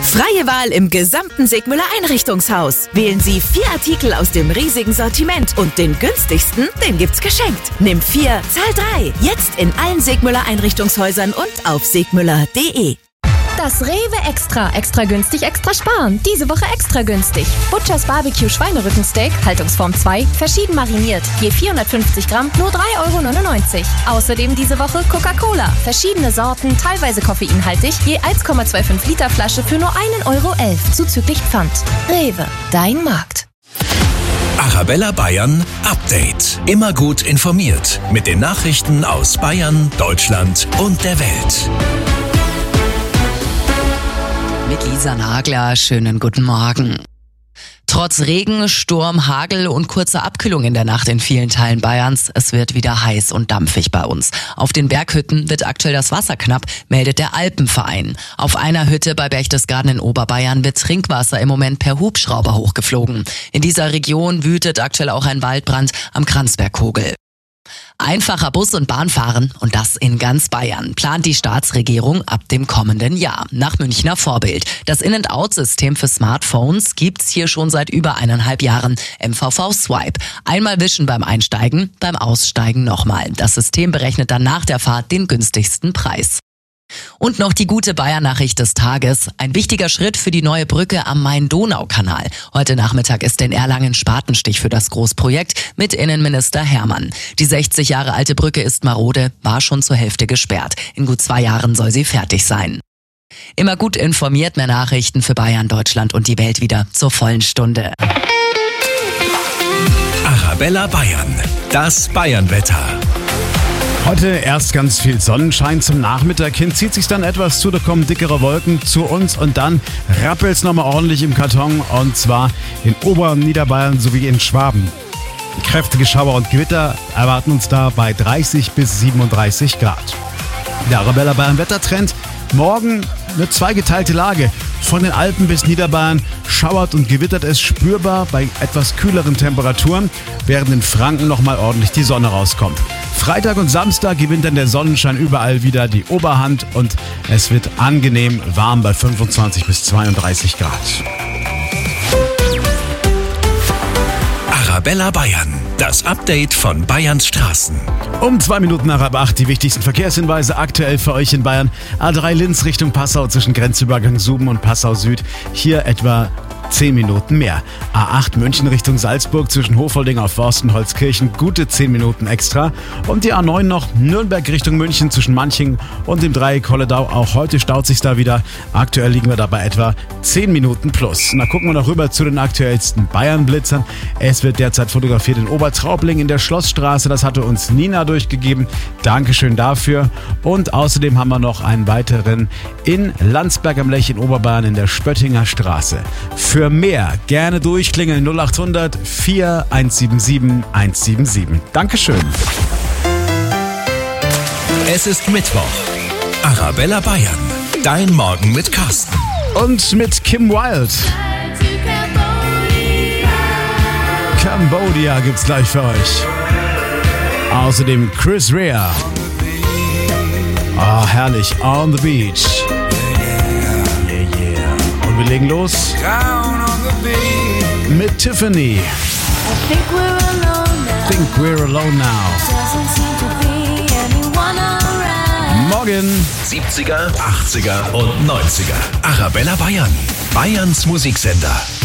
Freie Wahl im gesamten Segmüller Einrichtungshaus. Wählen Sie 4 Artikel aus dem riesigen Sortiment und den günstigsten, den gibt's geschenkt. Nimm 4, zahl 3. Jetzt in allen Segmüller Einrichtungshäusern und auf segmüller.de. Das Rewe Extra. Extra günstig, extra sparen. Diese Woche extra günstig. Butchers Barbecue Schweinerückensteak, Haltungsform 2, verschieden mariniert. Je 450 Gramm, nur 3,99 €. Außerdem diese Woche Coca-Cola. Verschiedene Sorten, teilweise koffeinhaltig, je 1,25 Liter Flasche für nur 1,11 € zuzüglich Pfand. Rewe, dein Markt. Arabella Bayern Update. Immer gut informiert mit den Nachrichten aus Bayern, Deutschland und der Welt. Mit Lisa Nagler, schönen guten Morgen. Trotz Regen, Sturm, Hagel und kurzer Abkühlung in der Nacht in vielen Teilen Bayerns, es wird wieder heiß und dampfig bei uns. Auf den Berghütten wird aktuell das Wasser knapp, meldet der Alpenverein. Auf einer Hütte bei Berchtesgaden in Oberbayern wird Trinkwasser im Moment per Hubschrauber hochgeflogen. In dieser Region wütet aktuell auch ein Waldbrand am Kranzbergkogel. Einfacher Bus- und Bahnfahren und das in ganz Bayern plant die Staatsregierung ab dem kommenden Jahr. Nach Münchner Vorbild. Das In-and-Out-System für Smartphones gibt's hier schon seit über 1,5 Jahren. MVV Swipe. Einmal wischen beim Einsteigen, beim Aussteigen nochmal. Das System berechnet dann nach der Fahrt den günstigsten Preis. Und noch die gute Bayern-Nachricht des Tages. Ein wichtiger Schritt für die neue Brücke am Main-Donau-Kanal. Heute Nachmittag ist in Erlangen Spatenstich für das Großprojekt mit Innenminister Hermann. Die 60 Jahre alte Brücke ist marode, war schon zur Hälfte gesperrt. In gut 2 Jahren soll sie fertig sein. Immer gut informiert, mehr Nachrichten für Bayern, Deutschland und die Welt wieder zur vollen Stunde. Arabella Bayern, das Bayernwetter. Heute erst ganz viel Sonnenschein, zum Nachmittag hin zieht sich dann etwas zu, da kommen dickere Wolken zu uns und dann rappelt's nochmal ordentlich im Karton und zwar in Ober- und Niederbayern sowie in Schwaben. Kräftige Schauer und Gewitter erwarten uns da bei 30 bis 37 Grad. Der Arabella Bayern Wettertrend. Morgen eine zweigeteilte Lage. Von den Alpen bis Niederbayern schauert und gewittert es spürbar bei etwas kühleren Temperaturen, während in Franken nochmal ordentlich die Sonne rauskommt. Freitag und Samstag gewinnt dann der Sonnenschein überall wieder die Oberhand und es wird angenehm warm bei 25 bis 32 Grad. Arabella Bayern, das Update von Bayerns Straßen. Um 2 Minuten nach 7:30 die wichtigsten Verkehrshinweise aktuell für euch in Bayern. A3 Linz Richtung Passau zwischen Grenzübergang Suben und Passau Süd. Hier etwa 10 Minuten mehr. A8 München Richtung Salzburg zwischen Hofolding auf Forstenholzkirchen, gute 10 Minuten extra. Und die A9 noch Nürnberg Richtung München zwischen Manching und dem Dreieck Holledau. Auch heute staut sich da wieder. Aktuell liegen wir da bei etwa 10 Minuten plus. Na, gucken wir noch rüber zu den aktuellsten Bayern-Blitzern. Es wird derzeit fotografiert in Obertraubling in der Schlossstraße. Das hatte uns Nina durchgegeben. Dankeschön dafür. Und außerdem haben wir noch einen weiteren in Landsberg am Lech in Oberbayern in der Spöttinger Straße. Für mehr gerne durchklingeln 0800 4177 177. Dankeschön. Es ist Mittwoch. Arabella Bayern, dein Morgen mit Carsten. Und mit Kim Wilde. Cambodia gibt's gleich für euch. Außerdem Chris Rea. Ah, herrlich. On the Beach. Yeah, yeah. Und wir legen los mit Tiffany. Think we're alone now. Morgen. 70er, 80er und 90er. Arabella Bayern, Bayerns Musiksender.